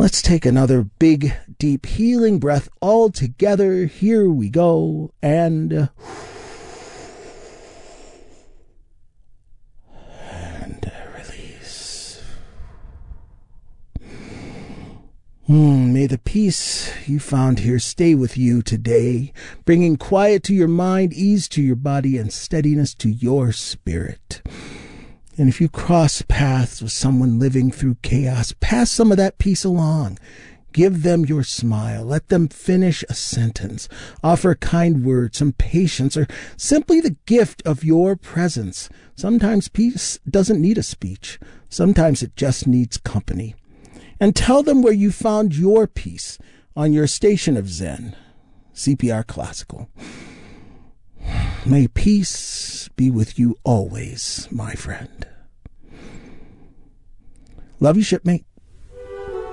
Let's take another big, deep, healing breath all together. Here we go. And release. May the peace you found here stay with you today, bringing quiet to your mind, ease to your body, and steadiness to your spirit. And if you cross paths with someone living through chaos, pass some of that peace along. Give them your smile. Let them finish a sentence. Offer a kind word, some patience, or simply the gift of your presence. Sometimes peace doesn't need a speech. Sometimes it just needs company. And tell them where you found your peace on your station of Zen. CPR Classical. May peace be with you always, my friend. Love you, shipmate.